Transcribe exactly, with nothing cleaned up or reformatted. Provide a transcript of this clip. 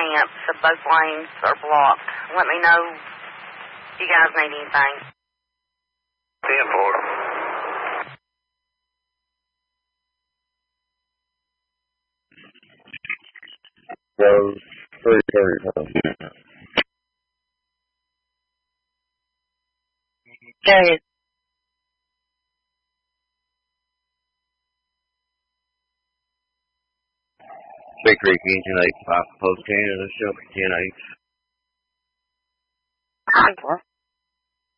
camps, so both lanes are blocked. Let me know if you guys need anything. ten four. So, three thirty home. Carry it. Big Creek Engine eight five, Post Canada, Shelby ten eight.